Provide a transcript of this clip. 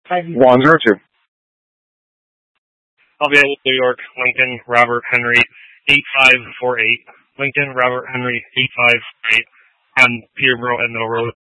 102. Available, New York, Lincoln, Robert Henry, 8548. Lincoln, Robert Henry, 8548. On Peterborough and Mill Road.